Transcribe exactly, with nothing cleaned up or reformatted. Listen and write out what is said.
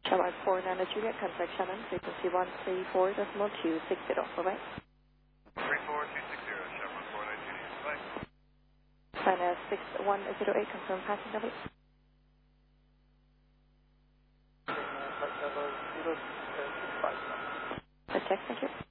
Shamrock four nine Juliet, contact Shannon, frequency one three four decimal two six zero. Bye-bye. three four two six zero, Shamrock four nine Juliet. Bye. China six one zero eight, confirm passing W. Flight number zero six five. The text, thank you.